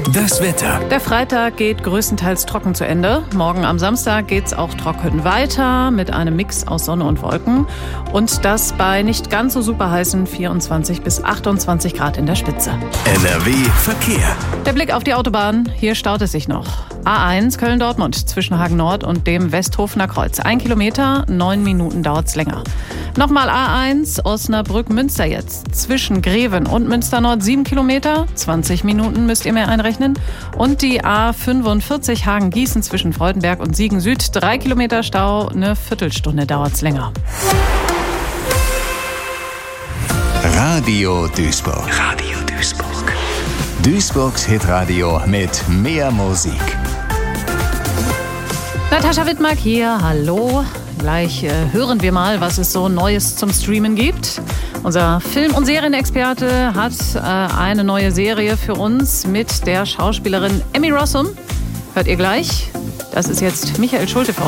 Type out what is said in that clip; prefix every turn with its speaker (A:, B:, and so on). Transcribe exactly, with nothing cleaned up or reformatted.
A: Das Wetter.
B: Der Freitag geht größtenteils trocken zu Ende. Morgen am Samstag geht's auch trocken weiter mit einem Mix aus Sonne und Wolken. Und das bei nicht ganz so super heißen vierundzwanzig bis achtundzwanzig Grad in der Spitze.
A: N R W Verkehr.
B: Der Blick auf die Autobahn. Hier staut es sich noch. A eins Köln-Dortmund zwischen Hagen Nord und dem Westhofener Kreuz. Ein Kilometer, neun Minuten dauert's länger. Nochmal A eins Osnabrück-Münster jetzt. Zwischen Greven und Münster Nord sieben Kilometer. zwanzig Minuten müsst ihr mehr einrechnen. Und die A fünfundvierzig Hagen-Gießen zwischen Freudenberg und Siegen Süd. Drei Kilometer Stau, eine Viertelstunde dauert's länger.
A: Radio Duisburg. Radio Duisburg. Duisburgs Hitradio mit mehr Musik.
B: Natascha Wittmark hier, hallo. Gleich äh, hören wir mal, was es so Neues zum Streamen gibt. Unser Film- und Serienexperte hat äh, eine neue Serie für uns mit der Schauspielerin Emmy Rossum. Hört ihr gleich. Das ist jetzt Michael Schulte.